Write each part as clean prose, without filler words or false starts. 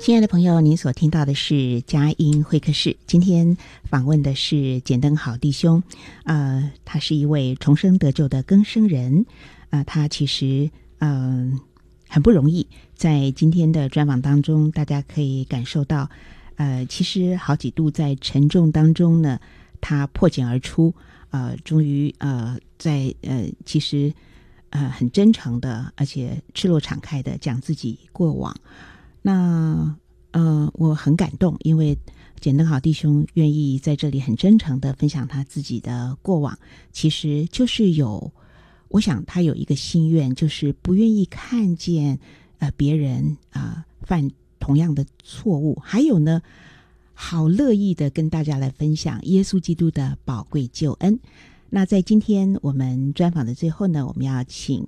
亲爱的朋友，您所听到的是佳音会客室。今天访问的是简登好弟兄，他是一位重生得救的更生人，他其实很不容易。在今天的专访当中，大家可以感受到，其实好几度在沉重当中呢，他破茧而出，终于在其实很真诚的，而且赤裸敞开的讲自己过往。那我很感动，因为简登好弟兄愿意在这里很真诚的分享他自己的过往，其实就是我想他有一个心愿，就是不愿意看见别人犯同样的错误，还有呢，好乐意的跟大家来分享耶稣基督的宝贵救恩。那在今天我们专访的最后呢，我们要请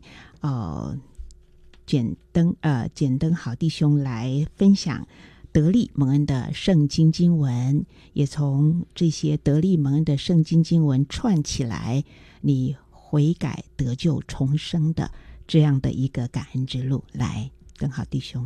简登好弟兄来分享得力蒙恩的圣经经文，也从这些得力蒙恩的圣经经文串起来，你悔改得救重生的这样的一个感恩之路。来，登好弟兄。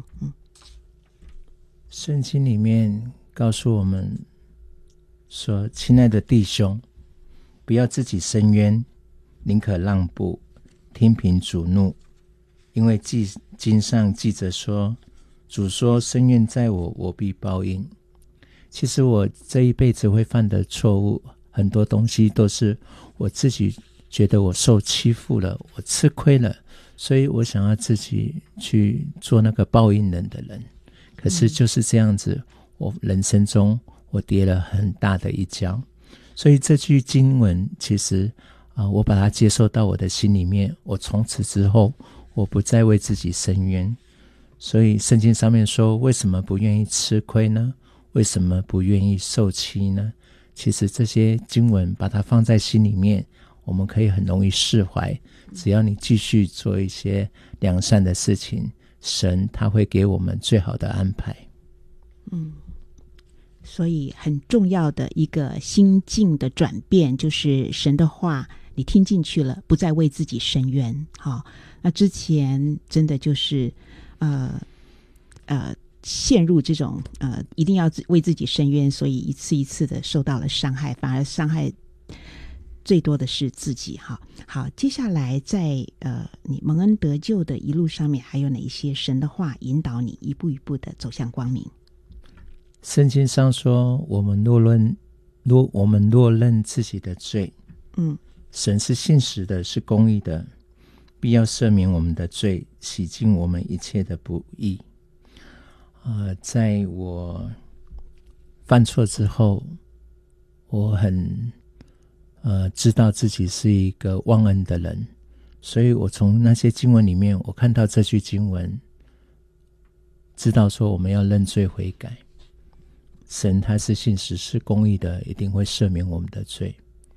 圣经里面告诉我们说，亲爱的弟兄，不要自己伸冤，宁可让步，听凭主怒。因为经上记着说，主说伸冤在我，我必报应。其实我这一辈子会犯的错误，很多东西都是我自己觉得我受欺负了，我吃亏了，所以我想要自己去做那个报应人的人。可是就是这样子，我人生中我跌了很大的一跤。所以这句经文其实我把它接受到我的心里面，我从此之后我不再为自己伸冤。所以圣经上面说，为什么不愿意吃亏呢？为什么不愿意受欺呢？其实这些经文把它放在心里面，我们可以很容易释怀。只要你继续做一些良善的事情，神他会给我们最好的安排。 所以很重要的一个心境的转变，就是神的话你听进去了，不再为自己伸冤。那之前真的就是陷入这种一定要为自己伸冤，所以一次一次的受到了伤害，反而伤害最多的是自己。好，接下来在你蒙恩得救的一路上面，还有哪一些神的话引导你一步一步的走向光明？ 圣经上说，我们若认自己的罪，神是信实的，是公义的，必要赦免我们的罪，洗净我们一切的不义。在我犯错之后，我很知道自己是一个忘恩的人，所以我从那些经文里面，我看到这句经文，知道说我们要认罪悔改。神他是信实是公义的，一定会赦免我们的罪。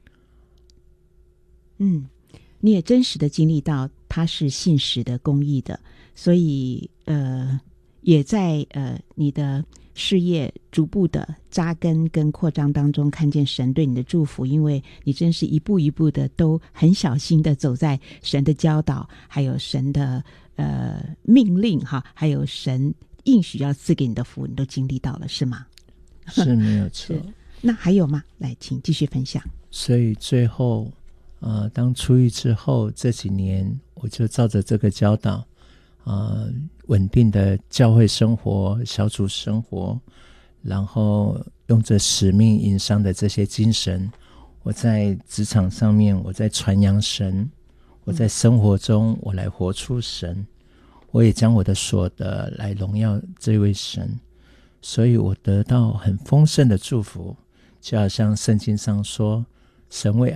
你也真实的经历到他是信实的公义的，所以也在你的事业逐步的扎根跟扩张当中看见神对你的祝福，因为你真是一步一步的都很小心的走在神的教导，还有神的命令还有神应许要赐给你的福，你都经历到了，是吗？ 是，没有错。 那还有吗？来，请继续分享。 所以最后当出狱之后这几年，我就照着这个教导稳定的教会生活、小组生活，然后用着使命营商的这些精神，我在职场上面我在传扬神，我在生活中我来活出神，我也将我的所得来荣耀这位神。所以我得到很丰盛的祝福，就好像圣经上说，神为